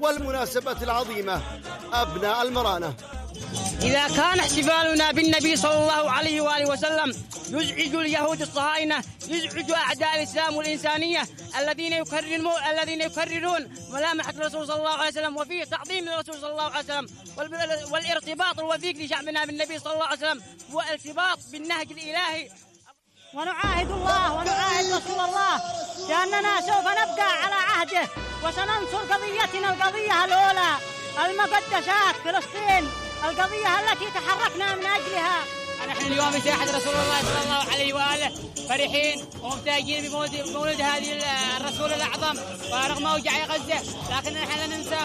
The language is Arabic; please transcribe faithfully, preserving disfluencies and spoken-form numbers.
والمناسبة العظيمة أبناء المرانة. إذا كان احتفالنا بالنبي صلى الله عليه وآله وسلم يزعج اليهود الصهاينة، يزعج أعداء الإسلام والإنسانية الذين يكررون الذين يكررون ملامح الرسول صلى الله عليه وسلم وفيه تعظيم الرسول صلى الله عليه وسلم، والارتباط الوثيق لشعبنا بالنبي صلى الله عليه وسلم هو ارتباط بالنهج الإلهي. ونعاهد الله ونعاهد رسول الله بأننا سوف نبقى على عهده وسننصر قضيتنا القضية الأولى، المقدسات فلسطين، القضية التي تحركنا من أجلها. نحن اليوم بساحة رسول الله صلى الله عليه وآله فرحين ومبتهجين بمولد هذه الرسول الأعظم ورغم أوجاع غزة، لكن نحن لا ننسى